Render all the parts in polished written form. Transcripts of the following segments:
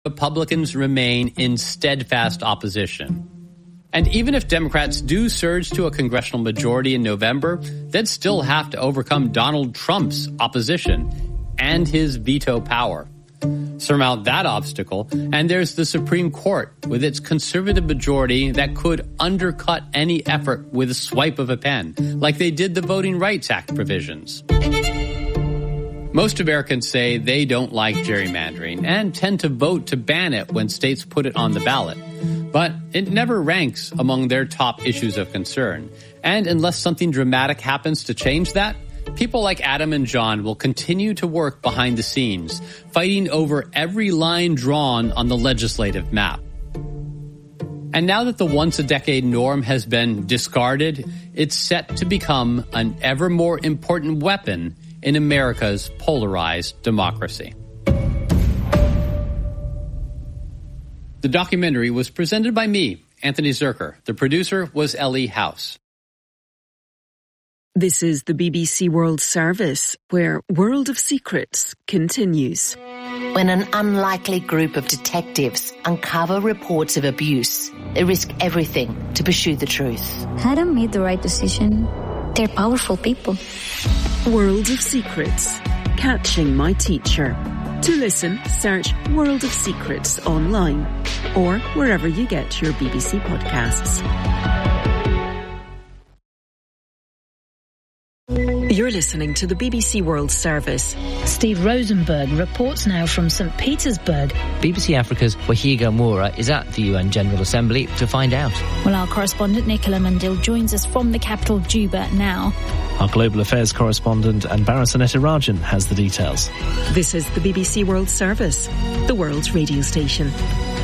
Republicans remain in steadfast opposition. And even if Democrats do surge to a congressional majority in November, they'd still have to overcome Donald Trump's opposition and his veto power. Surmount that obstacle, and there's the Supreme Court with its conservative majority that could undercut any effort with a swipe of a pen, like they did the Voting Rights Act provisions. Most Americans say they don't like gerrymandering and tend to vote to ban it when states put it on the ballot. But it never ranks among their top issues of concern. And unless something dramatic happens to change that, people like Adam and John will continue to work behind the scenes, fighting over every line drawn on the legislative map. And now that the once-a-decade norm has been discarded, it's set to become an ever more important weapon in America's polarized democracy. The documentary was presented by me, Anthony Zerker. The producer was Ellie House. This is the BBC World Service, where World of Secrets continues. When an unlikely group of detectives uncover reports of abuse, they risk everything to pursue the truth. Adam made the right decision. They're powerful people. World of Secrets. Catching My Teacher. To listen, search World of Secrets online or wherever you get your BBC podcasts. You're listening to the BBC World Service. Steve Rosenberg reports now from St. Petersburg. BBC Africa's Wahiga Moura is at the UN General Assembly to find out. Well, our correspondent Nicola Mundil joins us from the capital, Juba, now. Our Global Affairs correspondent Anbara Sanetirajan has the details. This is the BBC World Service, the world's radio station.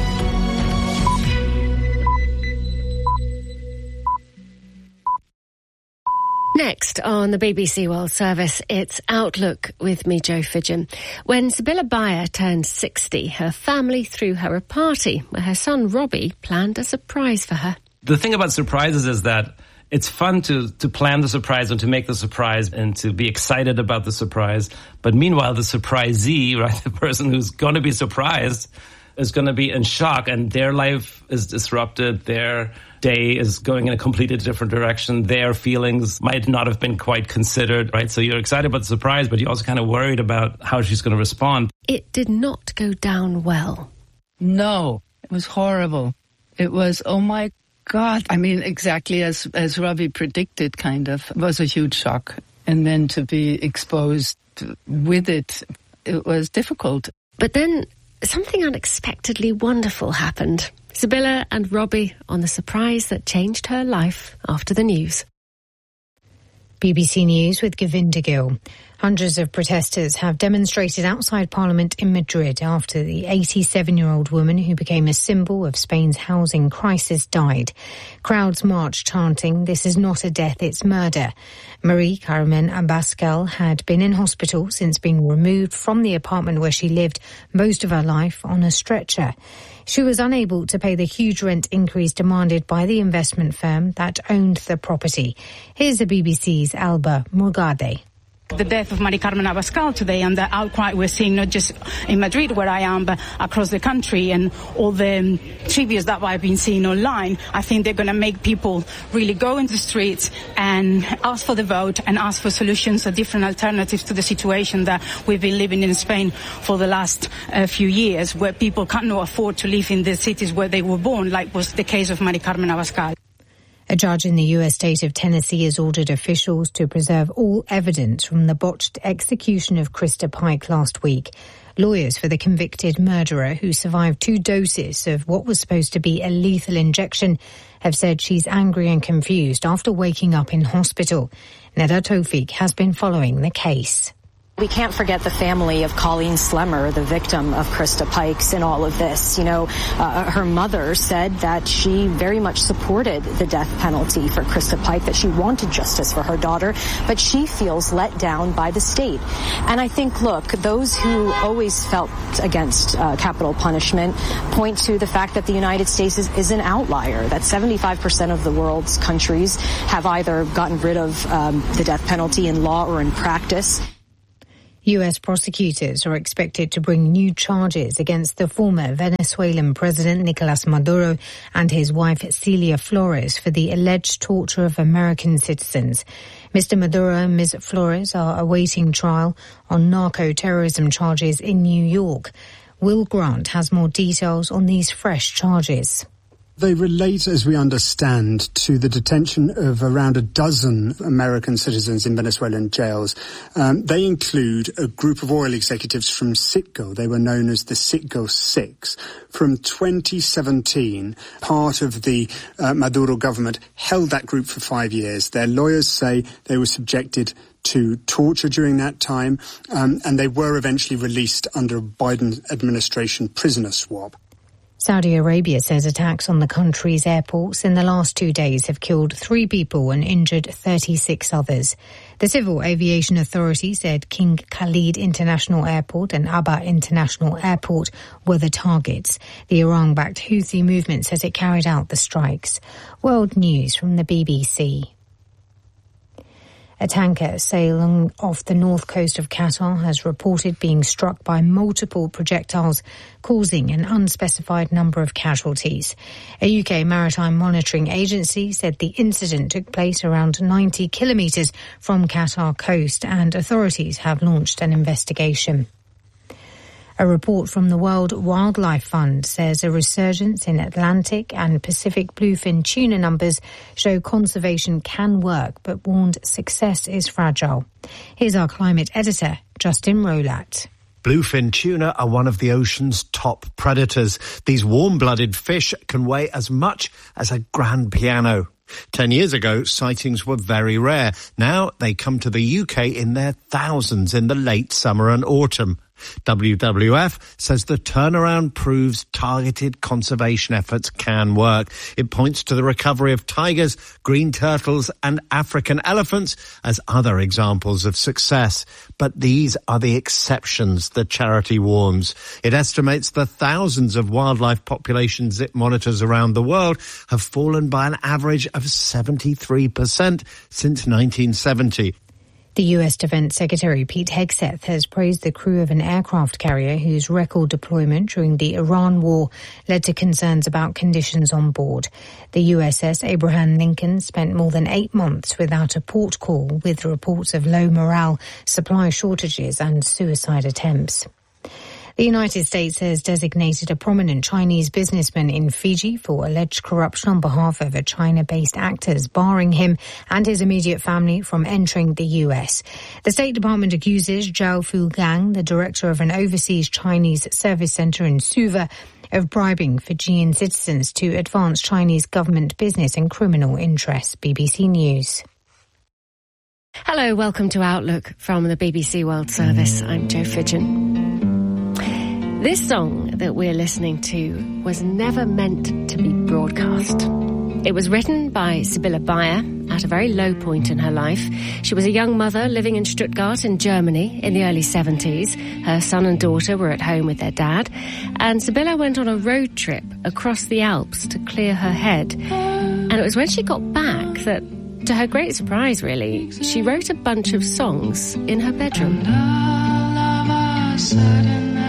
Next on the BBC World Service, it's Outlook with me, Jo Fidgen. When Sibylla Bayer turned 60, her family threw her a party where her son Robbie planned a surprise for her. The thing about surprises is that it's fun to plan the surprise and to make the surprise and to be excited about the surprise. But meanwhile, the surprisee, right, the person who's going to be surprised, is going to be in shock, and their life is disrupted. Their day is going in a completely different direction. Their feelings might not have been quite considered, right? So you're excited about the surprise, but you're also kind of worried about how she's going to respond. It did not go down well. No, it was horrible. It was, oh my God. I mean, exactly as Robbie predicted, kind of. It was a huge shock. And then to be exposed with it was difficult. But then something unexpectedly wonderful happened. Sibylla and Robbie on the surprise that changed her life after the news. BBC News with Govinda Gill. Hundreds of protesters have demonstrated outside Parliament in Madrid after the 87-year-old woman who became a symbol of Spain's housing crisis died. Crowds marched chanting, "This is not a death, it's murder." Marie Carmen Abascal had been in hospital since being removed from the apartment where she lived most of her life on a stretcher. She was unable to pay the huge rent increase demanded by the investment firm that owned the property. Here's the BBC's Alba Morgade. The death of Marie Carmen Abascal today and the outcry we're seeing not just in Madrid where I am but across the country, and all the tributes that I've been seeing online, I think they're going to make people really go into the streets and ask for the vote and ask for solutions or different alternatives to the situation that we've been living in Spain for the last few years, where people cannot afford to live in the cities where they were born, like was the case of Marie Carmen Abascal. A judge in the U.S. state of Tennessee has ordered officials to preserve all evidence from the botched execution of Krista Pike last week. Lawyers for the convicted murderer, who survived 2 doses of what was supposed to be a lethal injection, have said she's angry and confused after waking up in hospital. Neda Tawfiq has been following the case. We can't forget the family of Colleen Slemmer, the victim of Krista Pikes, in all of this. You know, her mother said that she very much supported the death penalty for Krista Pike, that she wanted justice for her daughter, but she feels let down by the state. And I think, look, those who always felt against capital punishment point to the fact that the United States is an outlier, that 75% of the world's countries have either gotten rid of the death penalty in law or in practice. U.S. prosecutors are expected to bring new charges against the former Venezuelan president Nicolas Maduro and his wife Celia Flores for the alleged torture of American citizens. Mr. Maduro and Ms. Flores are awaiting trial on narco-terrorism charges in New York. Will Grant has more details on these fresh charges. They relate, as we understand, to the detention of around a dozen American citizens in Venezuelan jails. They include a group of oil executives from Citgo. They were known as the Citgo Six. From 2017, part of the Maduro government held that group for 5 years. Their lawyers say they were subjected to torture during that time, and they were eventually released under a Biden administration prisoner swap. Saudi Arabia says attacks on the country's airports in the last 2 days have killed 3 people and injured 36 others. The Civil Aviation Authority said King Khalid International Airport and Aba International Airport were the targets. The Iran-backed Houthi movement says it carried out the strikes. World News from the BBC. A tanker sailing off the north coast of Qatar has reported being struck by multiple projectiles, causing an unspecified number of casualties. A UK maritime monitoring agency said the incident took place around 90 kilometres from Qatar coast, and authorities have launched an investigation. A report from the World Wildlife Fund says a resurgence in Atlantic and Pacific bluefin tuna numbers show conservation can work, but warned success is fragile. Here's our climate editor, Justin Rolat. Bluefin tuna are one of the ocean's top predators. These warm-blooded fish can weigh as much as a grand piano. 10 years ago, sightings were very rare. Now they come to the UK in their thousands in the late summer and autumn. WWF says the turnaround proves targeted conservation efforts can work. It points to the recovery of tigers, green turtles and African elephants as other examples of success. But these are the exceptions, the charity warns. It estimates the thousands of wildlife populations it monitors around the world have fallen by an average of 73% since 1970. The US Defense Secretary Pete Hegseth has praised the crew of an aircraft carrier whose record deployment during the Iran war led to concerns about conditions on board. The USS Abraham Lincoln spent more than 8 months without a port call, with reports of low morale, supply shortages and suicide attempts. The United States has designated a prominent Chinese businessman in Fiji for alleged corruption on behalf of China-based actors, barring him and his immediate family from entering the U.S. The State Department accuses Zhao Fugang, the director of an overseas Chinese service center in Suva, of bribing Fijian citizens to advance Chinese government business and criminal interests. BBC News. Hello, welcome to Outlook from the BBC World Service. I'm Jo Fidgen. This song that we're listening to was never meant to be broadcast. It was written by Sibylle Bier at a very low point in her life. She was a young mother living in Stuttgart in Germany in the early 70s. Her son and daughter were at home with their dad. And Sibylle went on a road trip across the Alps to clear her head. And it was when she got back that, to her great surprise really, she wrote a bunch of songs in her bedroom. And all of a sudden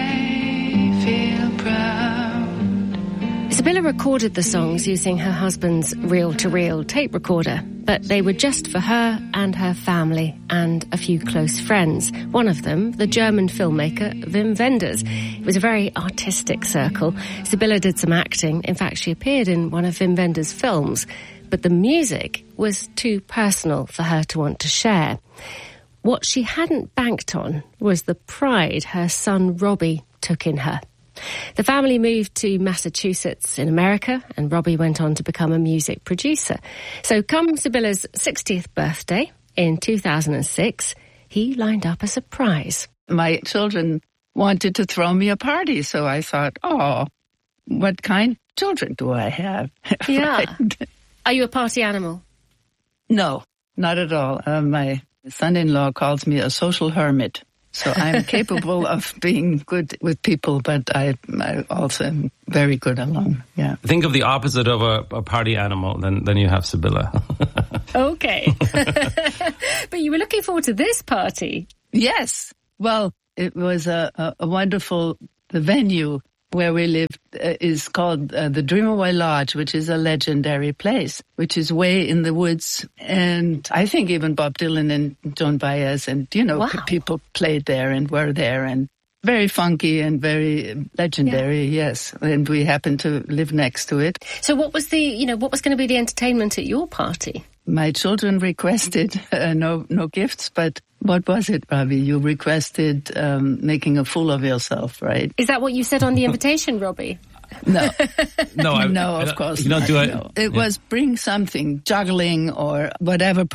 feel proud. Sibylle recorded the songs using her husband's reel-to-reel tape recorder, but they were just for her and her family and a few close friends. One of them, the German filmmaker Wim Wenders. It was a very artistic circle. Sibylle did some acting. In fact, she appeared in one of Wim Wenders' films, but the music was too personal for her to want to share. What she hadn't banked on was the pride her son Robbie took in her. The family moved to Massachusetts in America, and Robbie went on to become a music producer. So come Sibylle's 60th birthday in 2006, he lined up a surprise. My children wanted to throw me a party, so I thought, oh, what kind of children do I have? Yeah. Right. Are you a party animal? No, not at all. My son-in-law calls me a social hermit. So I'm capable of being good with people, but I also am very good alone. Yeah. Think of the opposite of a party animal, then you have Sibylle. Okay. But you were looking forward to this party. Yes. Well, it was a wonderful, the venue where we lived is called the Dreamaway Lodge, which is a legendary place, which is way in the woods. And I think even Bob Dylan and Joan Baez and, people played there and were there, and very funky and very legendary, yes. And we happened to live next to it. So what was what was going to be the entertainment at your party? My children requested no gifts, but what was it, Robbie? You requested making a fool of yourself, right? Is that what you said on the invitation, Robbie? No. No, of course not. It was bring something, juggling or whatever